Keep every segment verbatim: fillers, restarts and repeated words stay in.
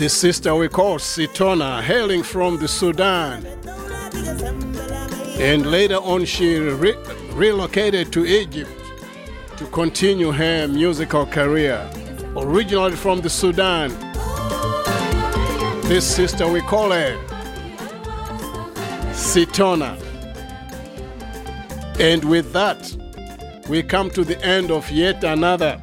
This sister we call Sitona, hailing from the Sudan. And later on she re- relocated to Egypt to continue her musical career. Originally from the Sudan. This sister we call her Sitona. And with that, we come to the end of yet another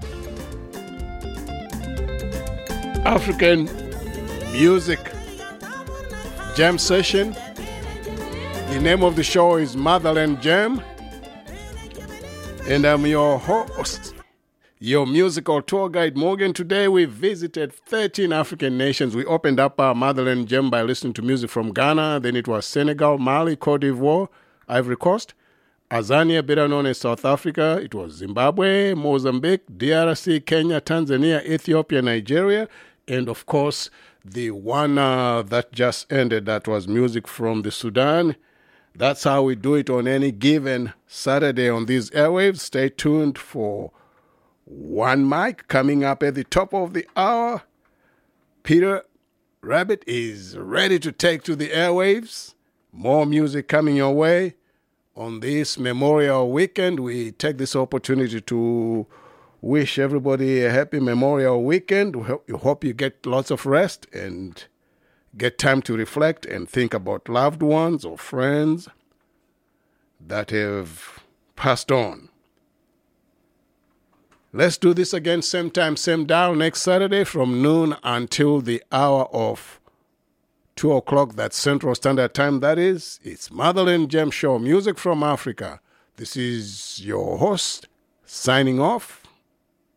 African music jam session. The name of the show is Motherland Jam, and I'm your host, your musical tour guide Morgan. Today we visited thirteen African nations. We opened up our Motherland Jam by listening to music from Ghana, then it was Senegal, Mali, Cote d'Ivoire, Ivory Coast, Azania, better known as South Africa. It was Zimbabwe, Mozambique, D R C, Kenya, Tanzania, Ethiopia, Nigeria, and of course, the one uh, that just ended, that was music from the Sudan. That's how we do it on any given Saturday on these airwaves. Stay tuned for One Mic coming up at the top of the hour. Peter Rabbit is ready to take to the airwaves. More music coming your way. On this Memorial Weekend, we take this opportunity to wish everybody a happy Memorial Weekend. We hope you get lots of rest and get time to reflect and think about loved ones or friends that have passed on. Let's do this again, same time, same dial, next Saturday from noon until the hour of two o'clock, that's Central Standard Time. That is, it's Motherland Jam Show, music from Africa. This is your host, signing off.